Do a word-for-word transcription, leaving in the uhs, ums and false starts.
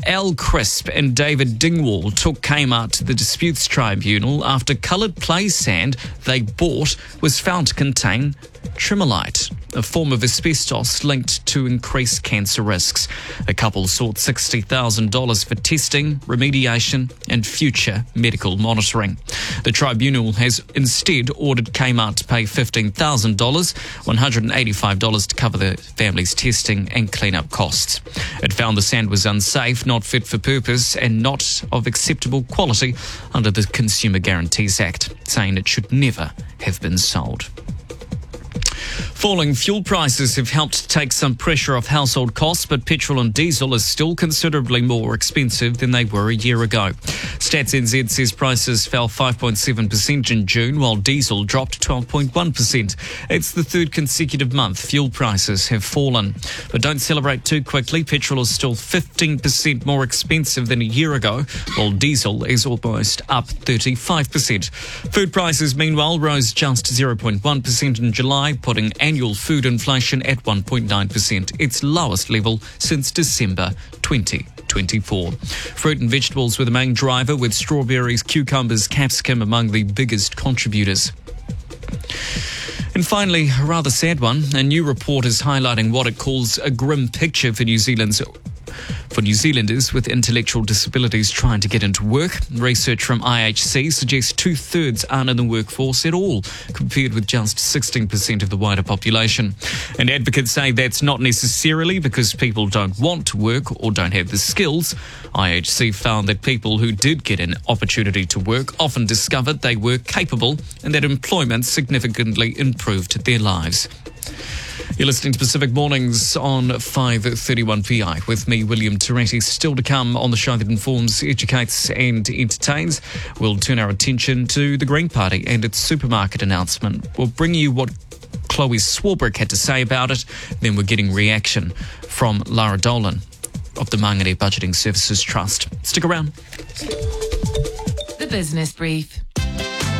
Al Crisp and David Dingwall took Kmart to the disputes tribunal after coloured play sand they bought was found to contain tremolite, a form of asbestos linked to increased cancer risks. The couple sought sixty thousand dollars for testing, remediation and future medical monitoring. The tribunal has instead ordered Kmart to pay fifteen thousand dollars, one hundred eighty-five dollars to cover the family's testing and clean-up costs. It found the sand was unsafe, not fit for purpose and not of acceptable quality under the Consumer Guarantees Act, saying it should never have been sold. Falling fuel prices have helped take some pressure off household costs, but petrol and diesel are still considerably more expensive than they were a year ago. Stats N Z says prices fell five point seven percent in June, while diesel dropped twelve point one percent. It's the third consecutive month fuel prices have fallen. But don't celebrate too quickly. Petrol is still fifteen percent more expensive than a year ago, while diesel is almost up thirty-five percent. Food prices, meanwhile, rose just zero point one percent in July, putting annual food inflation at one point nine percent, its lowest level since December twenty twenty-four. Fruit and vegetables were the main driver, with strawberries, cucumbers, capsicum among the biggest contributors. And finally, a rather sad one. A new report is highlighting what it calls a grim picture for New Zealand's For New Zealanders with intellectual disabilities trying to get into work. Research from I H C suggests two-thirds aren't in the workforce at all, compared with just sixteen percent of the wider population. And advocates say that's not necessarily because people don't want to work or don't have the skills. I H C found that people who did get an opportunity to work often discovered they were capable and that employment significantly improved their lives. You're listening to Pacific Mornings on five thirty-one P I with me, William Terretti. Still to come on the show that informs, educates and entertains, we'll turn our attention to the Green Party and its supermarket announcement. We'll bring you what Chloe Swarbrick had to say about it. Then we're getting reaction from Lara Dolan of the Mangere Budgeting Services Trust. Stick around. The Business Brief.